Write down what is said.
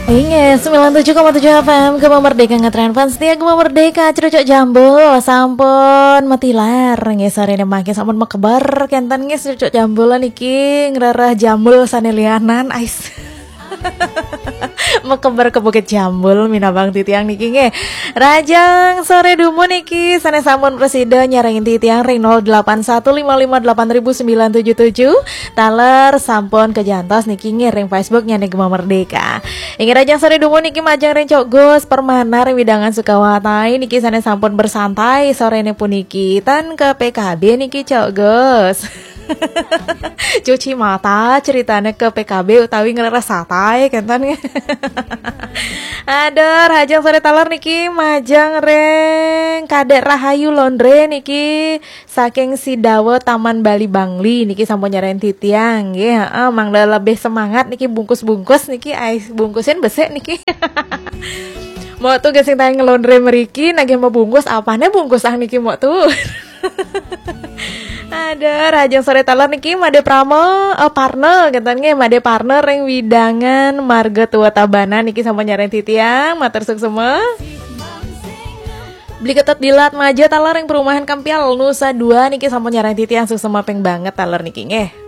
Inge 97,7 FM Gema Merdeka ngetren fans setia Gema Merdeka Cerocok jambul sampun metilar nge sore ini makin sampun mekebar kentan nge cerocok jambul niki ngerarah jambul sanelianan ais mekebar ke Bukit Jambul Minabang titiang niki nge Rajang sore dumu niki sane sampun presiden nyarengin titiang ring 0815580977 taler sampun kejantos niki nge ring Facebook nyane Gema Merdeka. Ingi Rajang sore dumu niki majang ring Cok Gus permana ring widangan Sukawatai niki sane sampun bersantai sore ini puniki tan ke PKB niki Cok Gus. Cuci mata ceritanya ke PKB utawi ngeres satai kentan. Aduh Rajang sore talar niki majang reng Kadek Rahayu Londre niki saking Sidawo Taman Bali Bangli niki sampun nyarain titiang nggih mangda lebih semangat niki bungkus-bungkus niki ais bungkusin besek niki. Mau tuh gesing tayang ngelondre meriki nage mau bungkus apane bungkus niki mau tuh. Ada Rajang sore talar niki Made Pramo partner katanya Made partner yang widangan Marga Tua Tabana niki sama nyaren titiang matur suk semua. Beli ketat dilat maja talar yang perumahan Kampial Nusa 2 niki sama nyaren titiang suk semua peng banget talar niki nge.